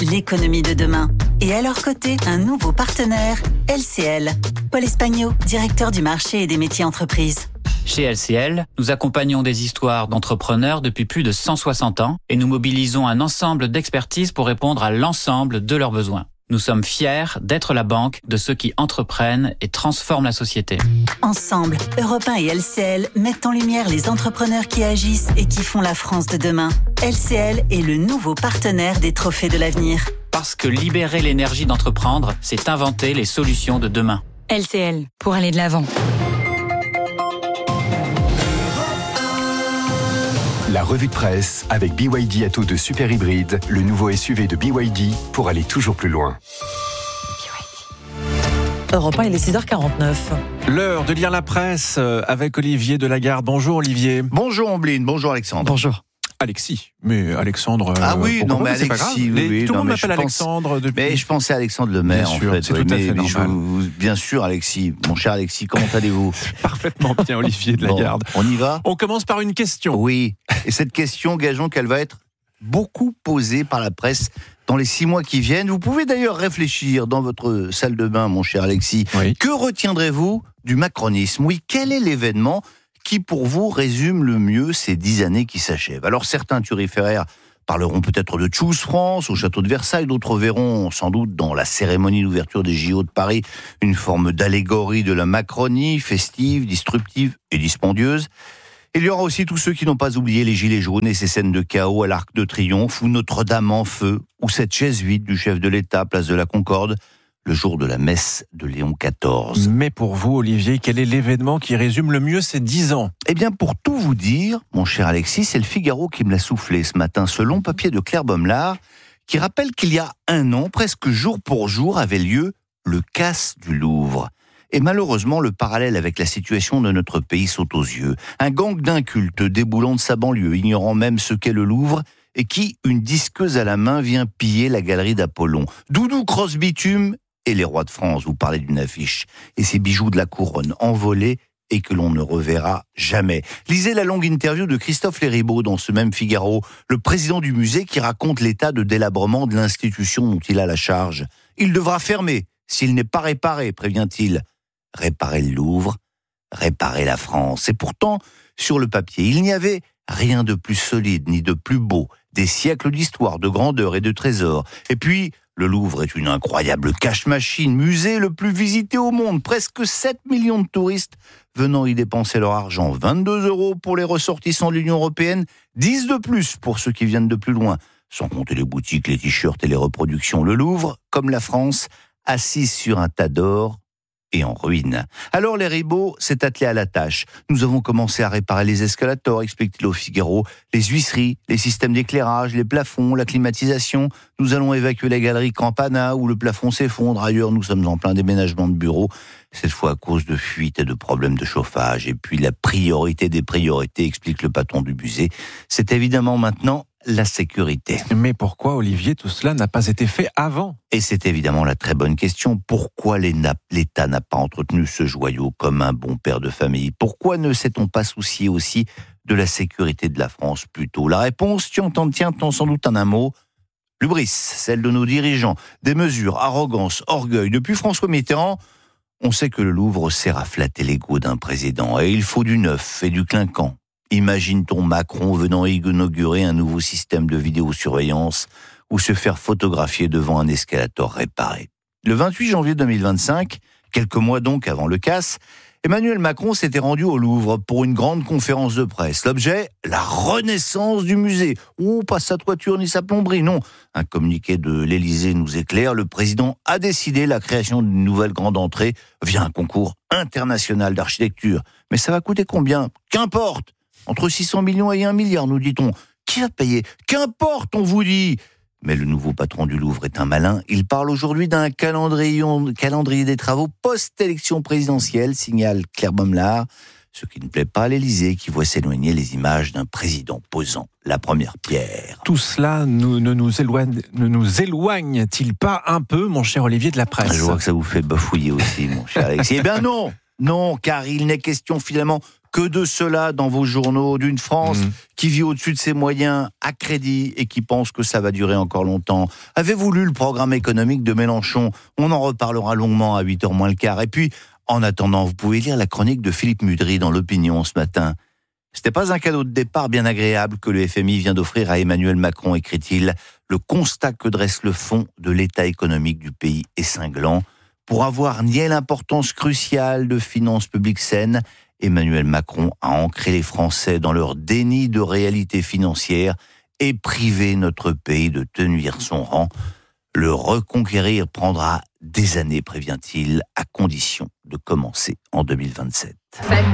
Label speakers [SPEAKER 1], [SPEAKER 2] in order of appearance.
[SPEAKER 1] l'économie de demain. Et à leur côté, un nouveau partenaire, LCL. Paul Espagno, directeur du marché et des métiers entreprises.
[SPEAKER 2] Chez LCL, nous accompagnons des histoires d'entrepreneurs depuis plus de 160 ans et nous mobilisons un ensemble d'expertises pour répondre à l'ensemble de leurs besoins. Nous sommes fiers d'être la banque de ceux qui entreprennent et transforment la société.
[SPEAKER 1] Ensemble, Europe 1 et LCL mettent en lumière les entrepreneurs qui agissent et qui font la France de demain. LCL est le nouveau partenaire des Trophées de l'avenir.
[SPEAKER 2] Parce que libérer l'énergie d'entreprendre, c'est inventer les solutions de demain.
[SPEAKER 3] LCL, pour aller de l'avant.
[SPEAKER 4] La revue de presse avec BYD Atto 2 Super Hybride, le nouveau SUV de BYD pour aller toujours plus loin.
[SPEAKER 5] Europe 1, il est 6h49.
[SPEAKER 6] L'heure de lire la presse avec Olivier Delagarde. Bonjour Olivier.
[SPEAKER 7] Bonjour Ambline, bonjour Alexandre.
[SPEAKER 5] Bonjour.
[SPEAKER 6] Alexis, mais Alexandre...
[SPEAKER 7] Ah oui, non mais
[SPEAKER 6] c'est pas grave.
[SPEAKER 7] Alexis, oui,
[SPEAKER 6] tout le
[SPEAKER 7] non,
[SPEAKER 6] monde
[SPEAKER 7] mais
[SPEAKER 6] m'appelle Alexandre depuis...
[SPEAKER 7] Mais je pensais à Alexandre Lemaire,
[SPEAKER 6] bien sûr,
[SPEAKER 7] en fait.
[SPEAKER 6] c'est tout à fait normal.
[SPEAKER 7] Bien sûr Alexis, mon cher Alexis, comment allez-vous?
[SPEAKER 6] Parfaitement bien Olivier Delagarde.
[SPEAKER 7] Bon, on y va?
[SPEAKER 6] On commence par une question.
[SPEAKER 7] Oui, et cette question, gageons qu'elle va être beaucoup posée par la presse dans les 6 mois qui viennent. Vous pouvez d'ailleurs réfléchir dans votre salle de bain, mon cher Alexis.
[SPEAKER 6] Oui.
[SPEAKER 7] Que retiendrez-vous du macronisme? Oui, quel est l'événement qui, pour vous, résume le mieux ces 10 années qui s'achèvent? Alors, certains turiféraires parleront peut-être de Choose France au château de Versailles, d'autres verront sans doute dans la cérémonie d'ouverture des JO de Paris une forme d'allégorie de la Macronie, festive, disruptive et dispendieuse. Il y aura aussi tous ceux qui n'ont pas oublié les gilets jaunes et ces scènes de chaos à l'Arc de Triomphe ou Notre-Dame en feu ou cette chaise vide du chef de l'État, place de la Concorde, le jour de la messe de Léon XIV.
[SPEAKER 6] Mais pour vous, Olivier, quel est l'événement qui résume le mieux ces 10 ans?
[SPEAKER 7] Eh bien, pour tout vous dire, mon cher Alexis, c'est le Figaro qui me l'a soufflé ce matin, ce long papier de Claire Bommelard, qui rappelle qu'il y a 1 an, presque jour pour jour, avait lieu le casse du Louvre. Et malheureusement, le parallèle avec la situation de notre pays saute aux yeux. Un gang d'incultes déboulant de sa banlieue, ignorant même ce qu'est le Louvre, et qui, une disqueuse à la main, vient piller la galerie d'Apollon. Doudou Cross-Bitume et les rois de France, vous parlez d'une affiche, et ces bijoux de la couronne envolés et que l'on ne reverra jamais. Lisez la longue interview de Christophe Léribaud dans ce même Figaro, le président du musée qui raconte l'état de délabrement de l'institution dont il a la charge. Il devra fermer s'il n'est pas réparé, prévient-il. Réparer le Louvre, réparer la France. Et pourtant, sur le papier, il n'y avait rien de plus solide ni de plus beau. Des siècles d'histoire, de grandeur et de trésors. Et puis, le Louvre est une incroyable cache-machine, musée le plus visité au monde. Presque 7 millions de touristes venant y dépenser leur argent. 22 € pour les ressortissants de l'Union européenne, 10 de plus pour ceux qui viennent de plus loin. Sans compter les boutiques, les t-shirts et les reproductions. Le Louvre, comme la France, assise sur un tas d'or et en ruine. Alors les Ribot s'est attelé à la tâche. Nous avons commencé à réparer les escalators, explique-t-il au Figaro, les huisseries, les systèmes d'éclairage, les plafonds, la climatisation. Nous allons évacuer la galerie Campana où le plafond s'effondre. Ailleurs, nous sommes en plein déménagement de bureaux, cette fois à cause de fuites et de problèmes de chauffage. Et puis la priorité des priorités, explique le patron du musée, c'est évidemment maintenant la sécurité.
[SPEAKER 6] Mais pourquoi, Olivier, tout cela n'a pas été fait avant?
[SPEAKER 7] Et c'est évidemment la très bonne question. Pourquoi l'État n'a pas entretenu ce joyau comme un bon père de famille? Pourquoi ne s'est-on pas soucié aussi de la sécurité de la France plus tôt? La réponse tient sans doute en un mot. L'hubris, celle de nos dirigeants. Des mesures, arrogance, orgueil. Depuis François Mitterrand, on sait que le Louvre sert à flatter l'ego d'un président. Et il faut du neuf et du clinquant. Imagine-t-on Macron venant inaugurer un nouveau système de vidéosurveillance ou se faire photographier devant un escalator réparé. Le 28 janvier 2025, quelques mois donc avant le casse, Emmanuel Macron s'était rendu au Louvre pour une grande conférence de presse. L'objet, la renaissance du musée. Oh, pas sa toiture ni sa plomberie, non. Un communiqué de l'Élysée nous éclaire. Le président a décidé la création d'une nouvelle grande entrée via un concours international d'architecture. Mais ça va coûter combien? Qu'importe. Entre 600 millions et 1 milliard, nous dit-on. Qui va payer? Qu'importe, on vous dit. Mais le nouveau patron du Louvre est un malin. Il parle aujourd'hui d'un calendrier des travaux post-élection présidentielle, signale Claire Bommelard. Ce qui ne plaît pas à l'Élysée, qui voit s'éloigner les images d'un président posant la première pierre.
[SPEAKER 6] Tout cela ne nous éloigne-t-il pas un peu, mon cher Olivier de la presse?
[SPEAKER 7] Je vois que ça vous fait bafouiller aussi, mon cher Alexis. Eh bien non, car il n'est question finalement Que de cela dans vos journaux, d'une France qui vit au-dessus de ses moyens à crédit et qui pense que ça va durer encore longtemps. Avez-vous lu le programme économique de Mélenchon ? On en reparlera longuement à 8h moins le quart. Et puis, en attendant, vous pouvez lire la chronique de Philippe Mudry dans l'Opinion ce matin. C'était pas un cadeau de départ bien agréable que le FMI vient d'offrir à Emmanuel Macron, écrit-il. Le constat que dresse le fond de l'état économique du pays est cinglant. Pour avoir nié l'importance cruciale de finances publiques saines, Emmanuel Macron a ancré les Français dans leur déni de réalité financière et privé notre pays de tenir son rang. Le reconquérir prendra des années, prévient-il, à condition de commencer en 2027.